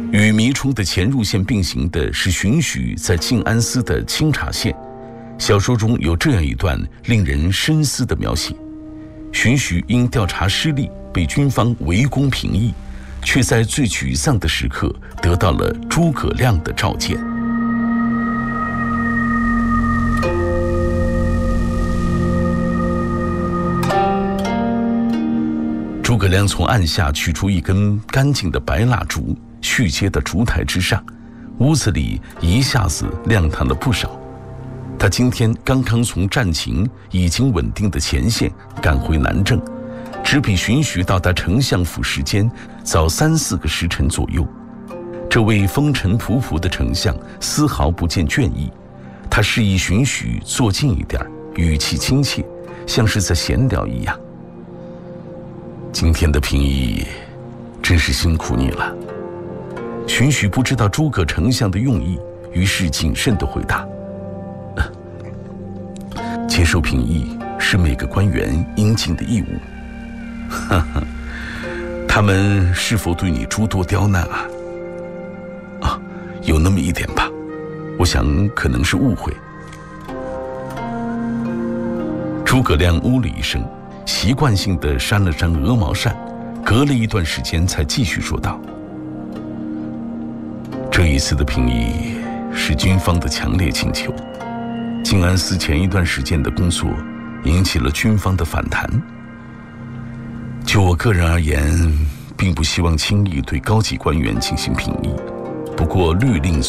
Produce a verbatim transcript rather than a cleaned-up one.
与迷冲的潜入线并行的是荀许在静安司的清查线。小说中有这样一段令人深思的描写：荀许因调查失利被军方围攻平邑，却在最沮丧的时刻得到了诸葛亮的召见。诸葛亮从案下取出一根干净的白蜡烛，续接的烛台之上，屋子里一下子亮堂了不少。他今天刚刚从战情已经稳定的前线赶回南郑，只比荀许到达丞相府时间早三四个时辰左右。这位风尘仆仆的丞相丝毫不见倦意，他示意荀许坐近一点，语气亲切，像是在闲聊一样。今天的平邑真是辛苦你了。荀许不知道诸葛丞相的用意，于是谨慎地回答：接受平邑是每个官员应尽的义务。哈哈，他们是否对你诸多刁难啊？啊，有那么一点吧，我想可能是误会。诸葛亮呜了一声，习惯性地扇了扇鹅毛扇，隔了一段时间才继续说道：这一次的平邑是军方的强烈请求，静安司前一段时间的工作引起了军方的反弹。就我个人而言，并不希望轻易对高级官员进行评议，不过律令